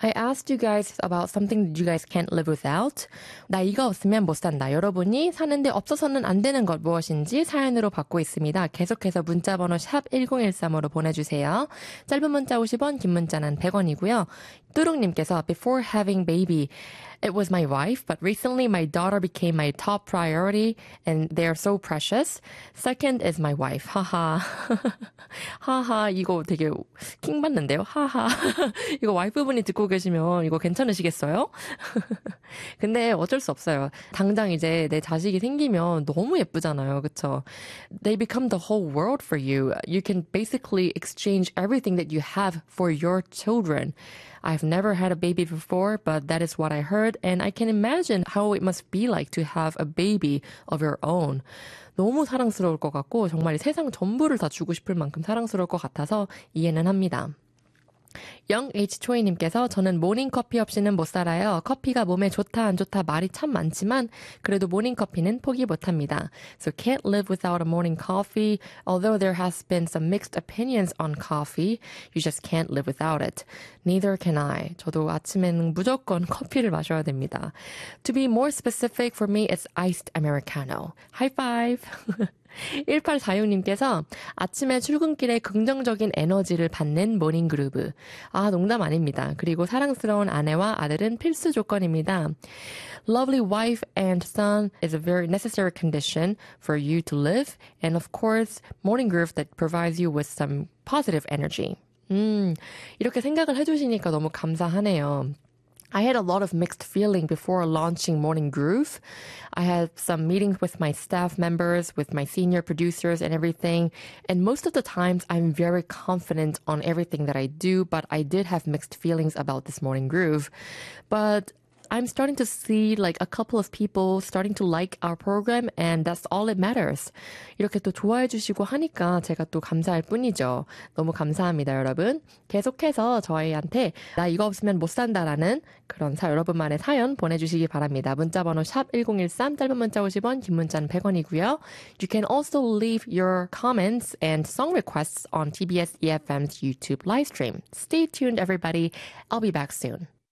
I asked you guys about something that you guys can't live without. 나 이거 없으면 못 산다. 여러분이 사는데 없어서는 안 되는 것 무엇인지 사연으로 받고 있습니다. 계속해서 문자번호 샵 1013으로 보내주세요. 짧은 문자 50원, 긴 문자는 100원이고요. 뚜룩님께서 Before having baby, it was my wife, but recently my daughter became my top priority and they're so precious. Second is my wife. 하하. 하하, 이거 되게 킹 받는데요. 하하. 이거 와이프분이 듣고 계시면 이거 괜찮으시겠어요? 근데 어쩔 수 없어요. 당장 이제 내 자식이 생기면 너무 예쁘잖아요. 그쵸? They become the whole world for you. You can basically exchange everything that you have for your children. I've never had a baby before, but that is what I heard, and I can imagine how it must be like to have a baby of your own. 너무 사랑스러울 것 같고 정말 세상 전부를 다 주고 싶을 만큼 사랑스러울 것 같아서 이해는 합니다. 영H초이님께서 저는 모닝커피 없이는 못 살아요. 커피가 몸에 좋다 안 좋다 말이 참 많지만 그래도 모닝커피는 포기 못합니다. So can't live without a morning coffee. Although there has been some mixed opinions on coffee, you just can't live without it. Neither can I. 저도 아침에는 무조건 커피를 마셔야 됩니다. To be more specific, for me it's iced Americano. High five! 1846님께서 아침에 출근길에 긍정적인 에너지를 받는 모닝그루브. 아, 농담 아닙니다. 그리고 사랑스러운 아내와 아들은 필수 조건입니다. Lovely wife and son is a very necessary condition for you to live. And of course, morning groove that provides you with some positive energy. 이렇게 생각을 해주시니까 너무 감사하네요. I had a lot of mixed feeling before launching Morning Groove. I had some meetings with my staff members, with my senior producers and everything. And most of the times I'm very confident on everything that I do, but I did have mixed feelings about this Morning Groove. But I'm starting to see like a couple of people starting to like our program and that's all that matters. 이렇게 또 좋아해 주시고 하니까 제가 또 감사할 뿐이죠. 너무 감사합니다, 여러분. 계속해서 저희한테 나 이거 없으면 못 산다라는 그런 여러분만의 사연 보내주시기 바랍니다. 문자번호 샵 1013, 짧은 문자 50원, 긴 문자는 100원이고요. You can also leave your comments and song requests on TBS EFM's YouTube livestream. Stay tuned, everybody. I'll be back soon.